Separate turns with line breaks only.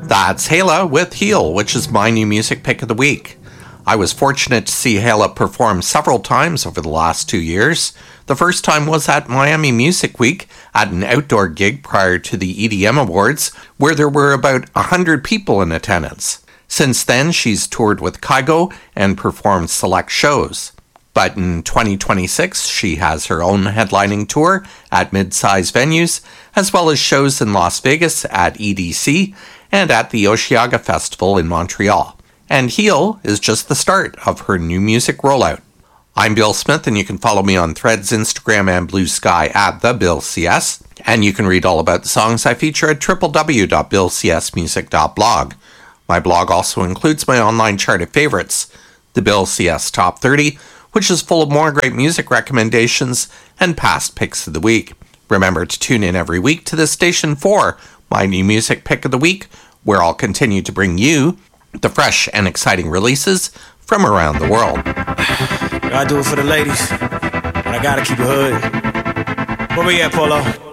That's Hala with Heal, which is my new music pick of the week. I was fortunate to see Hala perform several times over the last 2 years. The first time was at Miami Music Week at an outdoor gig prior to the EDM Awards, where there were about 100 people in attendance. Since then, she's toured with Kygo and performed select shows. But in 2026, she has her own headlining tour at mid-size venues, as well as shows in Las Vegas at EDC and at the Osheaga Festival in Montreal. And Heal is just the start of her new music rollout. I'm Bill Smith, and you can follow me on Threads, Instagram, and Blue Sky at TheBillCS. And you can read all about the songs I feature at www.billcsmusic.blog. My blog also includes my online chart of favorites, the Bill CS Top 30, which is full of more great music recommendations and past picks of the week. Remember to tune in every week to this station for my new music pick of the week, where I'll continue to bring you the fresh and exciting releases from around the world.
I do it for the ladies, but I gotta keep it hood. Where we at, Polo?